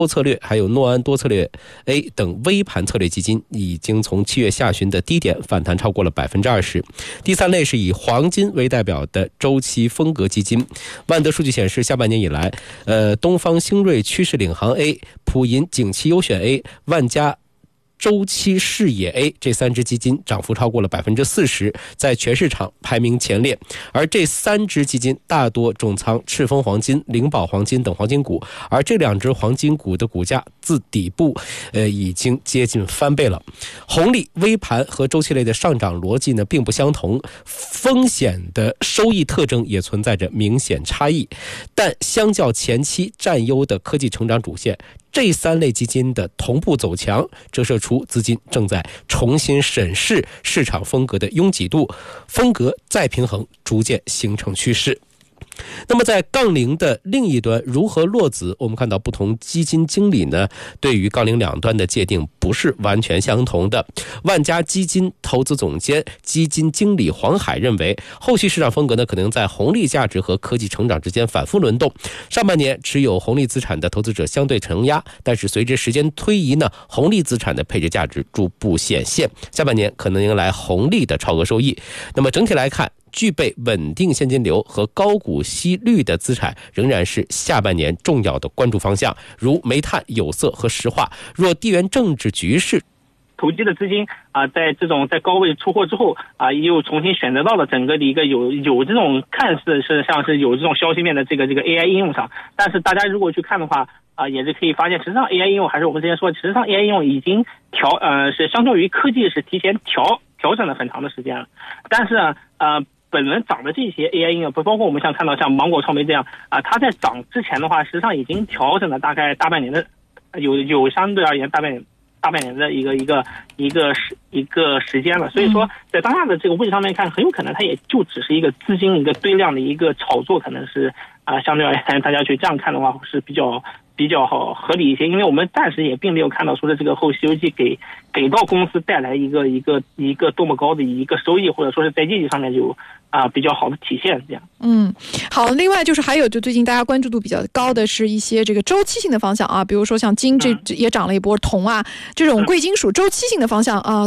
策略还有诺安多策略 A 等微盘策略基金已经从7月下旬的低点反弹超过了 20%。 第三类是以黄金为代表的周期风格基金。万德数据显示，下半年以来东方兴瑞趋势领航 A、 普银景气优选 A、 万家周期视野 A 这3只基金涨幅超过了 40%， 在全市场排名前列。而这3只基金大多重仓赤峰黄金、灵宝黄金等黄金股，而这2只黄金股的股价自底部已经接近翻倍了。红利、微盘和周期类的上涨逻辑呢并不相同，风险的收益特征也存在着明显差异，但相较前期占优的科技成长主线，这3类基金的同步走强，折射出资金正在重新审视市场风格的拥挤度，风格再平衡逐渐形成趋势。那么在杠铃的另一端如何落子，我们看到不同基金经理呢对于杠铃两端的界定不是完全相同的。万家基金投资总监基金经理黄海认为，后续市场风格呢可能在红利价值和科技成长之间反复轮动。上半年持有红利资产的投资者相对承压，但是随着时间推移呢，红利资产的配置价值逐步显现，下半年可能迎来红利的超额收益。那么整体来看，具备稳定现金流和高股息率的资产仍然是下半年重要的关注方向，如煤炭、有色和石化。若地缘政治局势投机的资金在高位出货之后又重新选择到了整个的一个有这种看似是像是有这种消息面的这个 AI 应用上，但是大家如果去看的话也是可以发现，实际上 AI 应用还是我们之前说，实际上 AI 应用已经是相对于科技是提前调整了很长的时间了，但是本轮涨的这些 AI 应用，包括我们看到像芒果、超媒这样它在涨之前的话，实际上已经调整了大概大半年的，有相对而言大半年的一个时间了。所以说在当下的这个位置上面看，很有可能它也就只是一个资金一个堆量的一个炒作，可能是相对而言大家去这样看的话是比较好合理一些，因为我们暂时也并没有看到说的这个后西游记给到公司带来一个多么高的一个收益，或者说是在业绩上面有比较好的体现这样。 好，另外就是还有就最近大家关注度比较高的是一些这个周期性的方向比如说像金这也涨了一波，铜这种贵金属周期性的方向